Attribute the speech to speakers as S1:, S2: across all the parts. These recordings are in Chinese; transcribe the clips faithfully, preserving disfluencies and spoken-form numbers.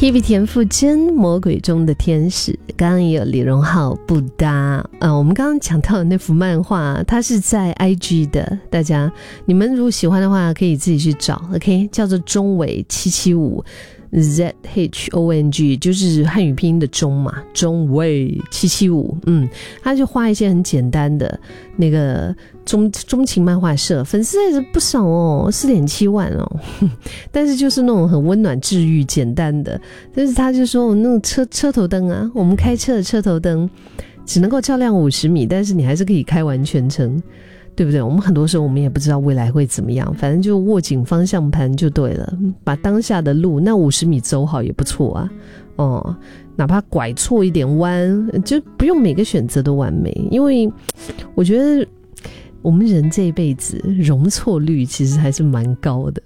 S1: Hebe 田馥甄魔鬼中的天使，刚刚也有李荣浩不搭、呃、我们刚刚讲到的那幅漫画它是在 I G 的，大家你们如果喜欢的话可以自己去找 OK， 叫做中纬七七五 Z H O N G， 就是汉语拼音的中嘛，中纬七七五。嗯，他就画一些很简单的那个中中情漫画社，粉丝也是不少哦， 四点七万哦。但是就是那种很温暖治愈简单的，但是他就说那种车车头灯啊，我们开车的车头灯只能够照亮五十米，但是你还是可以开完全程，对不对？我们很多时候我们也不知道未来会怎么样，反正就握紧方向盘就对了，把当下的路那五十米走好也不错啊。哦，哪怕拐错一点弯，就不用每个选择都完美，因为我觉得我们人这一辈子容错率其实还是蛮高的，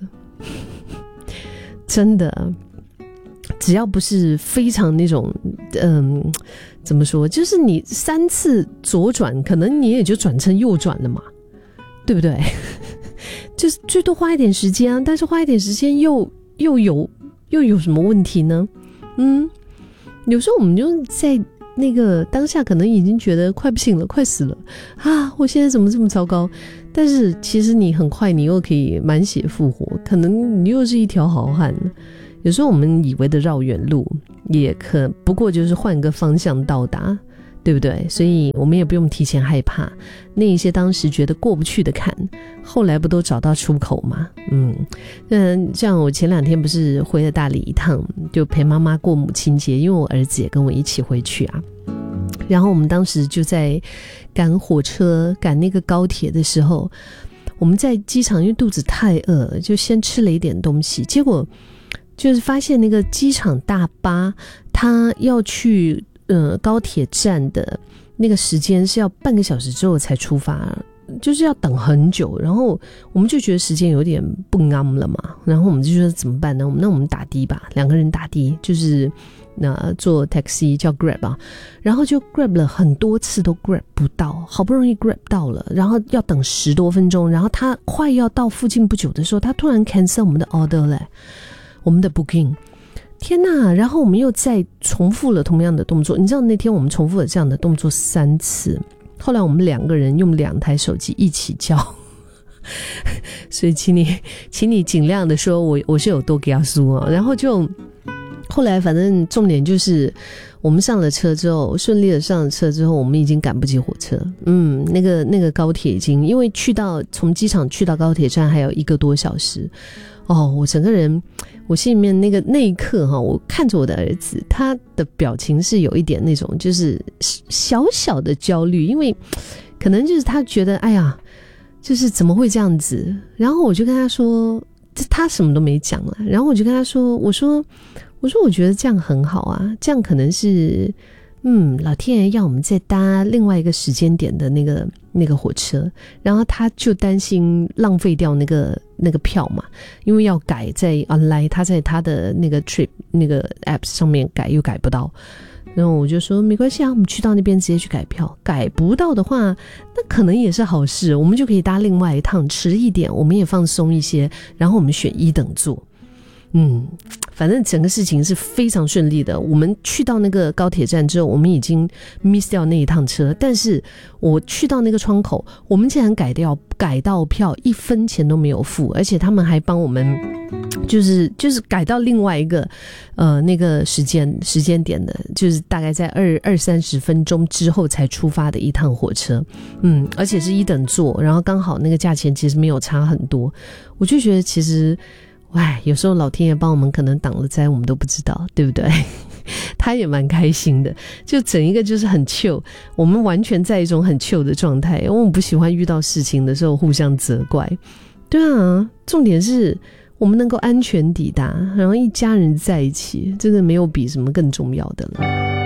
S1: 真的。只要不是非常那种嗯，怎么说，就是你三次左转可能你也就转成右转了嘛，对不对？就是最多花一点时间啊，但是花一点时间又又有又有什么问题呢？嗯，有时候我们就在那个当下可能已经觉得快不行了，快死了啊，我现在怎么这么糟糕，但是其实你很快你又可以满血复活，可能你又是一条好汉。有时候我们以为的绕远路也可不过就是换个方向到达，对不对？所以我们也不用提前害怕那一些当时觉得过不去的坎，后来不都找到出口吗？嗯，那像我前两天不是回了大理一趟，就陪妈妈过母亲节，因为我儿子也跟我一起回去啊。然后我们当时就在赶火车赶那个高铁的时候，我们在机场因为肚子太饿了，就先吃了一点东西，结果就是发现那个机场大巴它要去呃高铁站的那个时间是要半个小时之后才出发，就是要等很久，然后我们就觉得时间有点不啱了嘛，然后我们就说怎么办呢？我们那我们打的吧，两个人打的，就是那坐 taxi 叫 Grab 啊，然后就 Grab 了很多次都 Grab 不到，好不容易 Grab 到了，然后要等十多分钟，然后他快要到附近不久的时候，他突然 cancel 我们的 order 嘞，我们的 booking。天哪，然后我们又再重复了同样的动作，你知道那天我们重复了这样的动作三次，后来我们两个人用两台手机一起叫，所以请你请你尽量的说我我是有多给他输啊。然后就后来反正重点就是我们上了车之后，顺利的上了车之后，我们已经赶不及火车，嗯，那个那个高铁已经，因为去到从机场去到高铁站还有一个多小时，哦，我整个人我心里面那个那一刻哈，我看着我的儿子，他的表情是有一点那种就是小小的焦虑，因为可能就是他觉得哎呀就是怎么会这样子，然后我就跟他说，他什么都没讲了，然后我就跟他说，我说我说我觉得这样很好啊，这样可能是嗯，老天爷要我们再搭另外一个时间点的那个那个火车，然后他就担心浪费掉那个那个票嘛，因为要改在 online， 他在他的那个 trip 那个 apps 上面改又改不到，然后我就说没关系啊，我们去到那边直接去改票，改不到的话那可能也是好事，我们就可以搭另外一趟迟一点，我们也放松一些，然后我们选一等座。嗯，反正整个事情是非常顺利的，我们去到那个高铁站之后，我们已经 miss 掉那一趟车，但是我去到那个窗口，我们竟然改掉改到票一分钱都没有付，而且他们还帮我们就是就是改到另外一个呃那个时间时间点的，就是大概在二二三十分钟之后才出发的一趟火车，嗯，而且是一等座，然后刚好那个价钱其实没有差很多，我就觉得其实哎，有时候老天爷帮我们可能挡了灾，我们都不知道，对不对？他也蛮开心的，就整一个就是很 chill， 我们完全在一种很 chill 的状态，因为我们不喜欢遇到事情的时候互相责怪。对啊，重点是我们能够安全抵达，然后一家人在一起，真的没有比什么更重要的了。